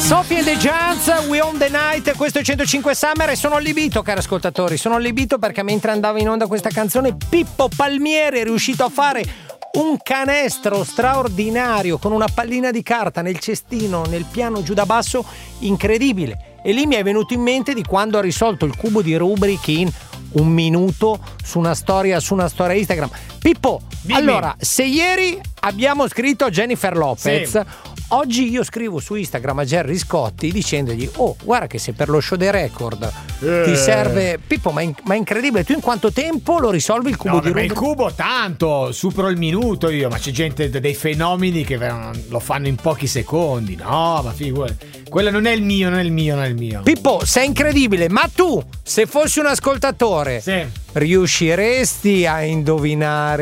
Sophie and the Giants, We Own the Night, questo è 105 Summer e sono allibito, cari ascoltatori, sono allibito perché mentre andava in onda questa canzone Pippo Palmieri è riuscito a fare un canestro straordinario con una pallina di carta nel cestino, nel piano giù da basso, incredibile. E lì mi è venuto in mente di quando ha risolto il cubo di Rubik in un minuto su una storia Instagram. Pippo, dimmi. Allora, se ieri abbiamo scritto a Jennifer Lopez, sì, oggi io scrivo su Instagram a Gerry Scotti dicendogli: oh, guarda che se per lo show dei record ti serve, Pippo, ma è incredibile, tu in quanto tempo lo risolvi il cubo di Rubik? Ma il cubo tanto, supero il minuto io, ma c'è gente, dei fenomeni che lo fanno in pochi secondi. No, ma figurati, quello non è il mio. Pippo, sei incredibile, ma tu, se fossi un ascoltatore, sì, riusciresti a indovinare